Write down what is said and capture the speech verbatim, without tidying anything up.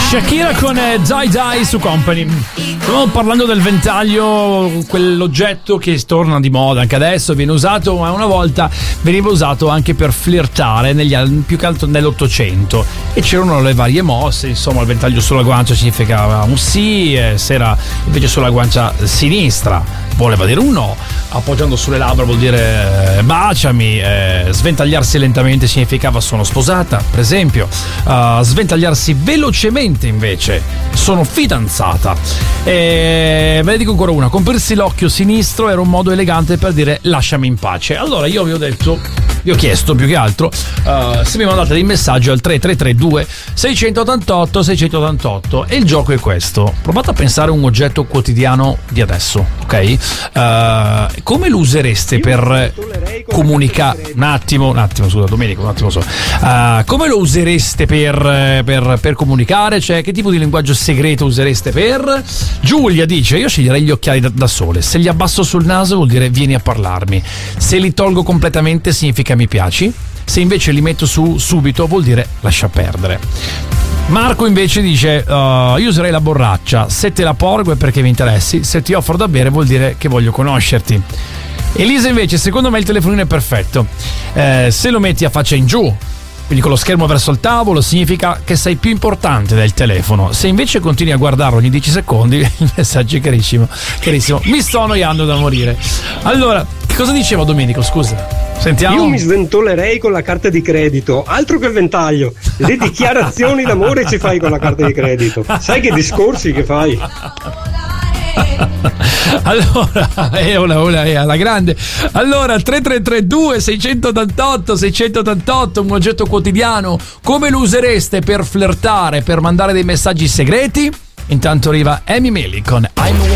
Shakira con eh, Die Die su Company. Stiamo parlando del ventaglio, quell'oggetto che torna di moda anche adesso, viene usato, ma una volta veniva usato anche per flirtare, negli anni, più che altro nell'Ottocento, e c'erano le varie mosse. Insomma, il ventaglio sulla guancia significava un sì, e se era invece sulla guancia sinistra voleva dire un no, appoggiando sulle labbra vuol dire eh, baciami, eh, sventagliarsi lentamente significava sono sposata, per esempio, uh, sventagliarsi velocemente invece sono fidanzata. E ve ne dico ancora una: comprirsi l'occhio sinistro era un modo elegante per dire lasciami in pace. Allora io vi ho detto, vi ho chiesto più che altro uh, se mi mandate dei messaggi al tre tre tre due sei otto otto sei otto otto, e il gioco è questo: provate a pensare a un oggetto quotidiano di adesso, ok? Uh, come lo usereste per comunicare? Un attimo, un attimo, scusa Domenico, un attimo so. Uh, come lo usereste per, per, per comunicare? Cioè, che tipo di linguaggio segreto usereste per? Giulia dice: io sceglierei gli occhiali da, da sole. Se li abbasso sul naso vuol dire vieni a parlarmi. Se li tolgo completamente significa mi piaci. Se invece li metto su subito vuol dire lascia perdere. Marco invece dice: uh, io userei la borraccia. Se te la porgo è perché mi interessi. Se ti offro da bere vuol dire che voglio conoscerti. Elisa invece: secondo me il telefonino è perfetto. Eh, se lo metti a faccia in giù, quindi con lo schermo verso il tavolo, significa che sei più importante del telefono. Se invece continui a guardarlo ogni dieci secondi, il messaggio è carissimo, carissimo. Mi sto annoiando da morire. Allora, che cosa diceva Domenico? Scusa. Sentiamo. Io mi sventolerei con la carta di credito, altro che il ventaglio. Le dichiarazioni d'amore ci fai con la carta di credito. Sai che discorsi che fai? Allora, è una, una, è alla grande. Allora, tre tre tre due sei otto otto sei otto otto, un oggetto quotidiano, come lo usereste per flirtare, per mandare dei messaggi segreti? Intanto arriva Amy Milly con I'm